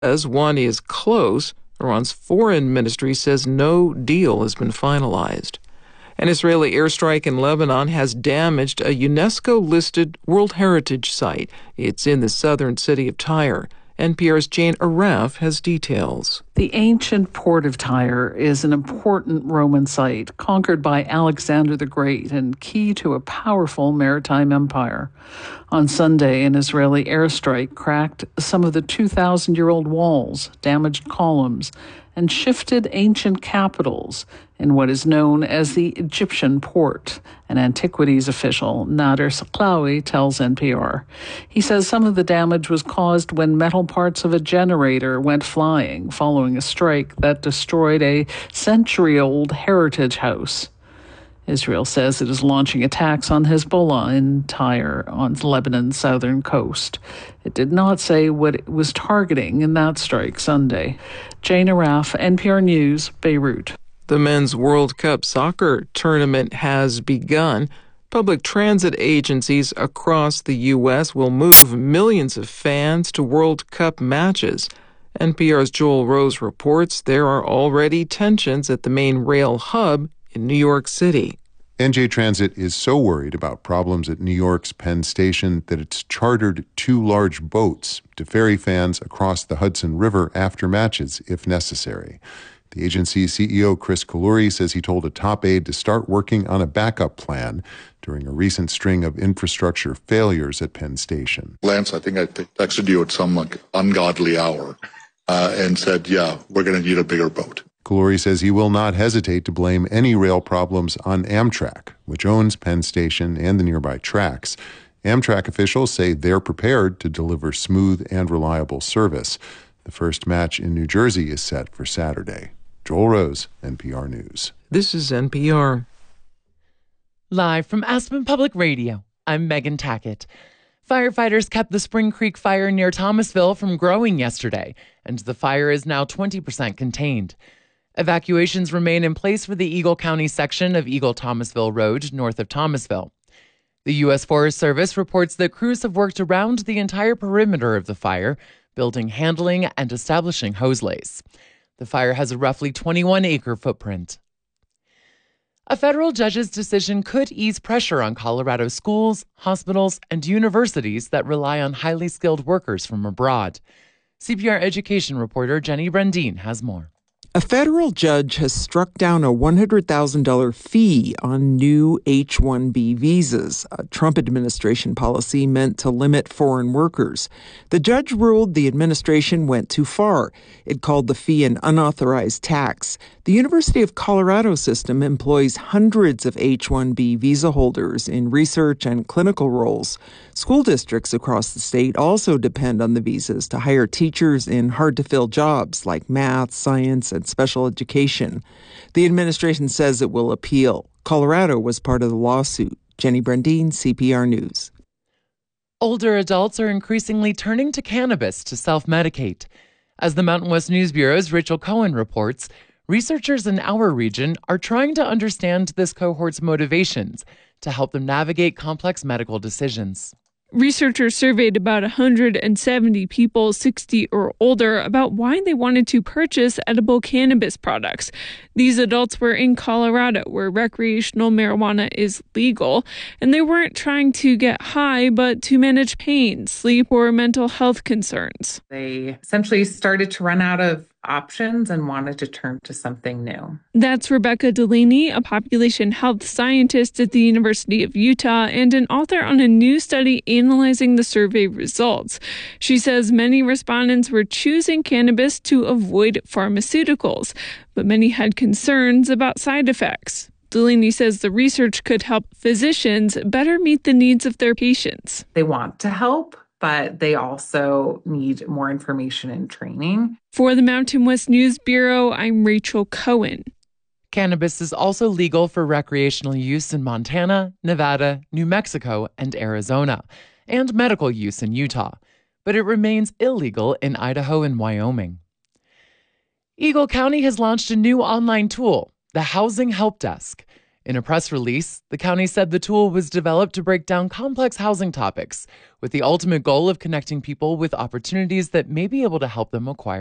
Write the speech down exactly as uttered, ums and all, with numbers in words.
says one is close. Iran's foreign ministry says no deal has been finalized. An Israeli airstrike in Lebanon has damaged a UNESCO-listed World Heritage Site. It's in the southern city of Tyre. N P R's Jane Araf has details. The ancient port of Tyre is an important Roman site conquered by Alexander the Great and key to a powerful maritime empire. On Sunday, an Israeli airstrike cracked some of the two thousand year old walls, damaged columns, and shifted ancient capitals in what is known as the Egyptian port. An antiquities official, Nader Saklawi, tells N P R. He says some of the damage was caused when metal parts of a generator went flying following a strike that destroyed a century-old heritage house. Israel says it is launching attacks on Hezbollah in Tyre on Lebanon's southern coast. It did not say what it was targeting in that strike Sunday. Jane Araf, N P R News, Beirut. The Men's World Cup soccer tournament has begun. Public transit agencies across the U S will move millions of fans to World Cup matches. N P R's Joel Rose reports there are already tensions at the main rail hub in New York City. N J Transit is so worried about problems at New York's Penn Station that it's chartered two large boats to ferry fans across the Hudson River after matches if necessary. The agency's C E O, Chris Kalouri, says he told a top aide to start working on a backup plan during a recent string of infrastructure failures at Penn Station. Lance, I think I texted you at some like, ungodly hour uh, and said, yeah, we're going to need a bigger boat. Kalouri says he will not hesitate to blame any rail problems on Amtrak, which owns Penn Station and the nearby tracks. Amtrak officials say they're prepared to deliver smooth and reliable service. The first match in New Jersey is set for Saturday. Joel Rose, N P R News. This is N P R. Live from Aspen Public Radio, I'm Megan Tackett. Firefighters kept the Spring Creek fire near Thomasville from growing yesterday, and the fire is now twenty percent contained. Evacuations remain in place for the Eagle County section of Eagle-Thomasville Road, north of Thomasville. The U S Forest Service reports that crews have worked around the entire perimeter of the fire, building handling and establishing hose lays. The fire has a roughly twenty-one acre footprint. A federal judge's decision could ease pressure on Colorado schools, hospitals, and universities that rely on highly skilled workers from abroad. C P R education reporter Jenny Brandine has more. A federal judge has struck down a one hundred thousand dollars fee on new H one B visas, a Trump administration policy meant to limit foreign workers. The judge ruled the administration went too far. It called the fee an unauthorized tax. The University of Colorado system employs hundreds of H one B visa holders in research and clinical roles. School districts across the state also depend on the visas to hire teachers in hard-to-fill jobs like math, science, and special education. The administration says it will appeal. Colorado was part of the lawsuit. Jenny Brandine, C P R News. Older adults are increasingly turning to cannabis to self-medicate. As the Mountain West News Bureau's Rachel Cohen reports, researchers in our region are trying to understand this cohort's motivations to help them navigate complex medical decisions. Researchers surveyed about one hundred seventy people sixty or older about why they wanted to purchase edible cannabis products. These adults were in Colorado, where recreational marijuana is legal, and they weren't trying to get high, but to manage pain, sleep, or mental health concerns. They essentially started to run out of options and wanted to turn to something new. That's Rebecca Delaney, a population health scientist at the University of Utah and an author on a new study analyzing the survey results. She says many respondents were choosing cannabis to avoid pharmaceuticals, but many had concerns about side effects. Delaney says the research could help physicians better meet the needs of their patients. They want to help, but they also need more information and training. For the Mountain West News Bureau, I'm Rachel Cohen. Cannabis is also legal for recreational use in Montana, Nevada, New Mexico, and Arizona, and medical use in Utah, but it remains illegal in Idaho and Wyoming. Eagle County has launched a new online tool, the Housing Help Desk. In a press release, the county said the tool was developed to break down complex housing topics with the ultimate goal of connecting people with opportunities that may be able to help them acquire